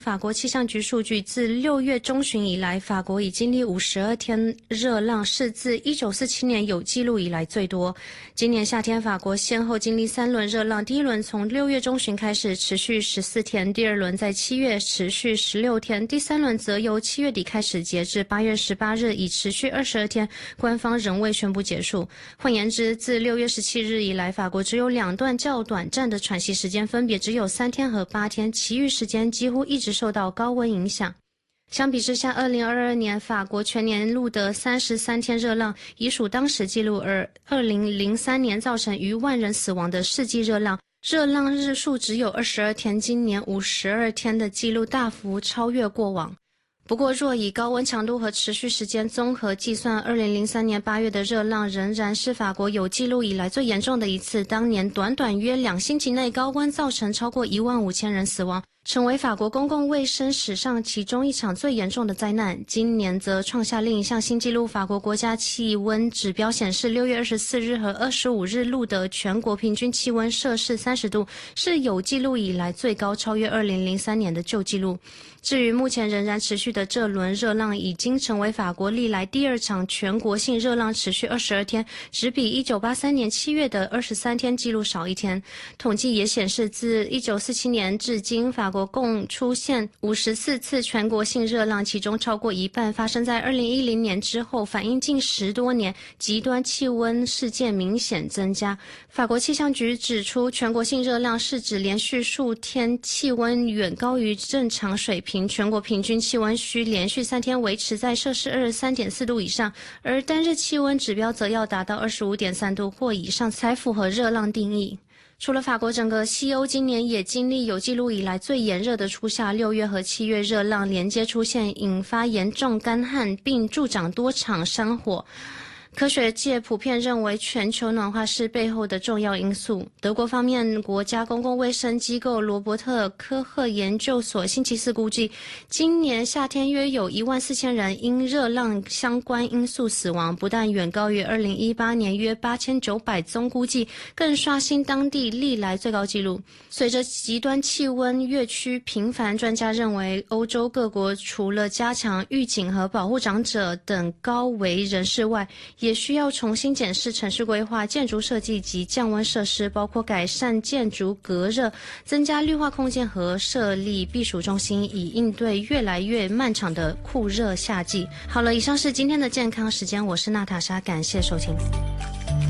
法国气象局数据，自6月中旬以来，法国已经历52天热浪，是自1947年有记录以来最多。今年夏天，法国先后经历3轮热浪，第一轮从6月中旬开始，持续14天；第二轮在7月持续16天；第三轮则由7月底开始，截至8月18日，已持续22天，官方仍未宣布结束。换言之，自6月17日以来，法国只有2段较短暂的喘息时间，分别只有3天和8天，其余时间几乎一直受到高温影响。相比之下，2022年法国全年录得33天热浪，已属当时纪录，而2003年造成逾万人死亡的世纪热浪日数只有22天，今年52天的纪录大幅超越过往。不过，若以高温强度和持续时间综合计算，2003年8月的热浪仍然是法国有记录以来最严重的一次。当年短短约2星期内，高温造成超过15000人死亡，成为法国公共卫生史上其中一场最严重的灾难。今年则创下另一项新纪录，法国国家气温指标显示，6月24日和25日录得全国平均气温摄氏30度，是有记录以来最高，超越2003年的旧纪录。至于目前仍然持续的这轮热浪，已经成为法国历来第2场全国性热浪，持续22天，只比1983年7月的23天记录少1天。统计也显示，自1947年至今，法国共出现54次全国性热浪，其中超过一半发生在2010年之后，反映近10多年极端气温事件明显增加。法国气象局指出，全国性热浪是指连续数天气温远高于正常水平，全国平均气温需连续3天维持在摄氏23.4度以上，而单日气温指标则要达到25.3度或以上才符合热浪定义。除了法国，整个西欧今年也经历有记录以来最炎热的初夏，6月和7月热浪连接出现，引发严重干旱，并助长多场山火。科学界普遍认为全球暖化是背后的重要因素。德国方面，国家公共卫生机构罗伯特科赫研究所星期四估计，今年夏天约有14000人因热浪相关因素死亡，不但远高于2018年约8900宗估计，更刷新当地历来最高纪录。随着极端气温越趋频繁，专家认为欧洲各国除了加强预警和保护长者等高危人士外，也需要重新检视城市规划、建筑设计及降温设施，包括改善建筑隔热、增加绿化空间和设立避暑中心，以应对越来越漫长的酷热夏季。好了，以上是今天的健康时间，我是娜塔莎，感谢收听。